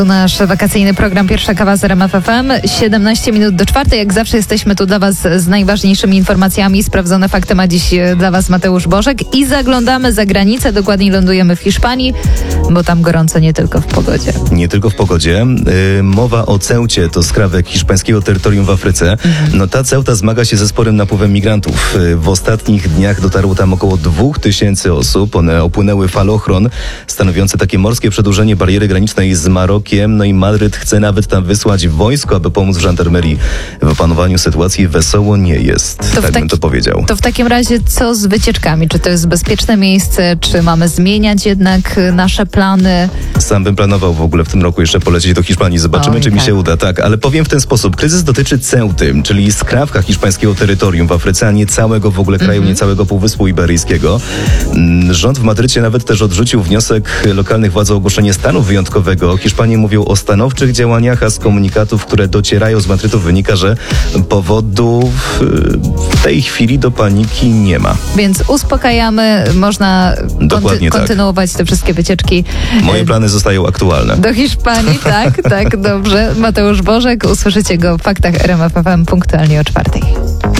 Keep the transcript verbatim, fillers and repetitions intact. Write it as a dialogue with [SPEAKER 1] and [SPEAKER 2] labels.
[SPEAKER 1] Tu nasz wakacyjny program Pierwsza Kawa z R M F F M. siedemnaście minut do czwartej. Jak zawsze jesteśmy tu dla Was z najważniejszymi informacjami. Sprawdzone fakty ma dziś dla Was Mateusz Bożek. I zaglądamy za granicę. Dokładniej lądujemy w Hiszpanii, bo tam gorąco nie tylko w pogodzie.
[SPEAKER 2] Nie tylko w pogodzie. Yy, mowa o Ceucie, to skrawek hiszpańskiego terytorium w Afryce. Mhm. No ta Ceuta zmaga się ze sporym napływem migrantów. Yy, w ostatnich dniach dotarło tam około dwóch tysięcy osób. One opłynęły falochron, stanowiący takie morskie przedłużenie bariery granicznej z Marokiem. No i Madryt chce nawet tam wysłać wojsko, aby pomóc w żandarmerii. W opanowaniu sytuacji wesoło nie jest, to tak taki, bym to powiedział.
[SPEAKER 1] To w takim razie co z wycieczkami? Czy to jest bezpieczne miejsce? Czy mamy zmieniać jednak nasze plany?
[SPEAKER 2] Sam bym planował w ogóle w tym roku jeszcze polecieć do Hiszpanii. Zobaczymy, Oj, czy tak. mi się uda. Tak, ale powiem w ten sposób. Kryzys dotyczy Ceuty, czyli skrawka hiszpańskiego terytorium w Afryce, a nie całego w ogóle kraju, mm-hmm. nie całego Półwyspu Iberyjskiego. Rząd w Madrycie nawet też odrzucił wniosek lokalnych władz o ogłoszenie stanu wyjątkowego. Hiszpanie mówią o stanowczych działaniach, a z komunikatów, które docierają z Madrytu, wynika, że powodów w tej chwili do paniki nie ma.
[SPEAKER 1] Więc uspokajamy, można konty- kontynuować tak. te wszystkie wycieczki.
[SPEAKER 2] Moje plany zostają aktualne.
[SPEAKER 1] Do Hiszpanii, tak, tak, dobrze. Mateusz Bożek, usłyszycie go w Faktach R M F F M punktualnie o czwartej.